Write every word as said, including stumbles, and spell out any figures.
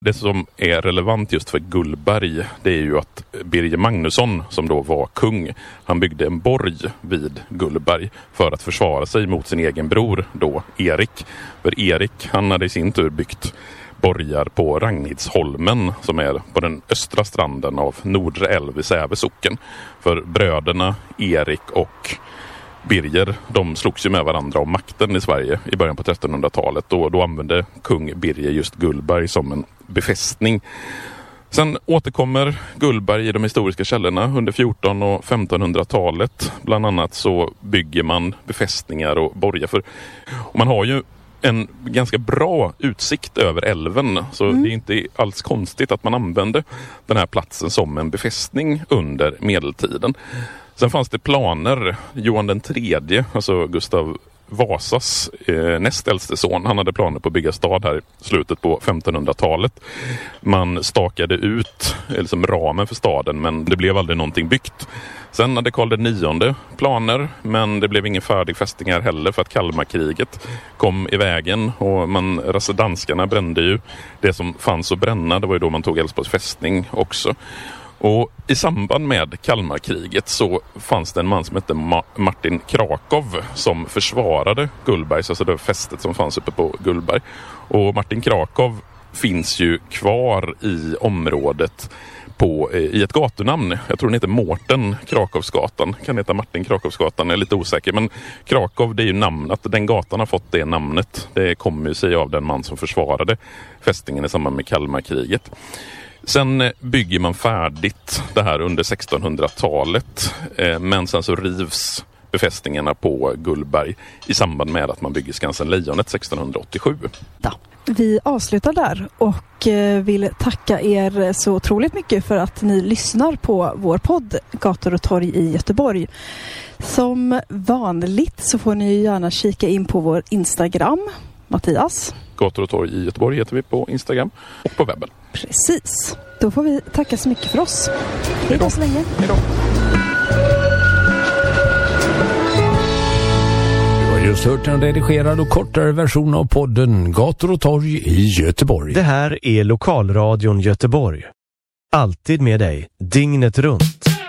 Det som är relevant just för Gullberg, det är ju att Birger Magnusson, som då var kung, han byggde en borg vid Gullberg för att försvara sig mot sin egen bror då, Erik. För Erik, han hade i sin tur byggt borgar på Ragnhidsholmen, som är på den östra stranden av Nordre älv i Säve socken. För bröderna Erik och Birger, de slogs ju med varandra om makten i Sverige i början på trettonhundratalet. Då, då använde kung Birger just Gullberg som en befästning. Sen återkommer Gullberg i de historiska källorna under fjorton- och femtonhundratalet. Bland annat så bygger man befästningar och borgar. För, och man har ju en ganska bra utsikt över älven, så mm. det är inte alls konstigt att man använde den här platsen som en befästning under medeltiden. Sen fanns det planer, Johan den tredje, alltså Gustav Vasas eh, näst äldste son, han hade planer på att bygga stad här i slutet på femtonhundratalet. Man stakade ut liksom ramen för staden, men det blev aldrig någonting byggt. Sen hade Karl den nionde planer, men det blev ingen färdig fästningar heller för att Kalmarkriget kom i vägen och man, alltså danskarna brände ju det som fanns att bränna. Det var ju då man tog Älvsborgs fästning också. Och i samband med Kalmarkriget så fanns det en man som hette Ma- Martin Krakow som försvarade Gullberg, alltså det fästet som fanns uppe på Gullberg. Och Martin Krakow finns ju kvar i området på, i ett gatunamn. Jag tror den heter Mårten Krakowsgatan. Kan heta Martin Krakowsgatan, jag är lite osäker. Men Krakow, det är ju namnet. Den gatan har fått det namnet. Det kommer ju sig av den man som försvarade fästningen i samband med Kalmarkriget. Sen bygger man färdigt det här under sextonhundratalet, men sen så rivs befästningarna på Gullberg i samband med att man bygger Skansen Lejonet sextonhundraåttiosju. Ja, vi avslutar där och vill tacka er så otroligt mycket för att ni lyssnar på vår podd Gator och torg i Göteborg. Som vanligt så får ni gärna kika in på vår Instagram, Mattias. Gator och torg i Göteborg heter vi på Instagram och på webben. Precis. Då får vi tacka så mycket för oss. Hej då så länge. Hej då. Du har just hört en redigerad och kortare version av podden Gator och torg i Göteborg. Det här är Lokalradion Göteborg. Alltid med dig, dygnet runt.